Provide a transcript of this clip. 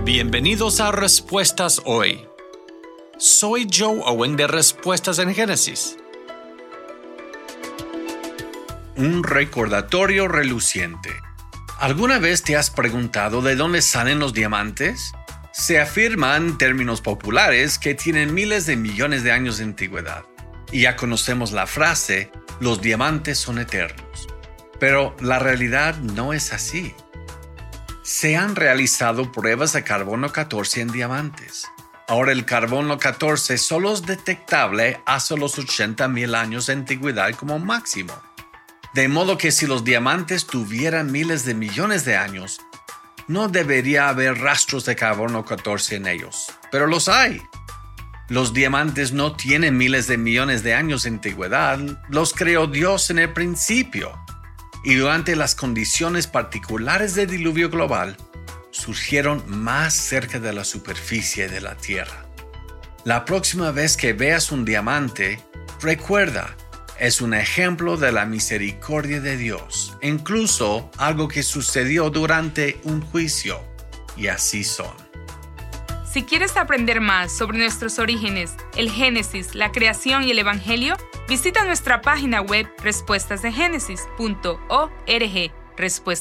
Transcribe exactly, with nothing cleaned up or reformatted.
Bienvenidos a Respuestas Hoy. Soy Joe Owen de Respuestas en Génesis. Un recordatorio reluciente. ¿Alguna vez te has preguntado de dónde salen los diamantes? Se afirma en términos populares que tienen miles de millones de años de antigüedad. Y ya conocemos la frase, los diamantes son eternos. Pero la realidad no es así. Se han realizado pruebas de carbono catorce en diamantes. Ahora el carbono catorce solo es detectable hasta los ochenta mil años de antigüedad como máximo. De modo que si los diamantes tuvieran miles de millones de años, no debería haber rastros de carbono catorce en ellos, pero los hay. Los diamantes no tienen miles de millones de años de antigüedad, los creó Dios en el principio. Y durante las condiciones particulares del diluvio global, surgieron más cerca de la superficie de la Tierra. La próxima vez que veas un diamante, recuerda, es un ejemplo de la misericordia de Dios, incluso algo que sucedió durante un juicio, y así son. Si quieres aprender más sobre nuestros orígenes, el Génesis, la creación y el Evangelio, visita nuestra página web respuestas de génesis punto org. Respuestas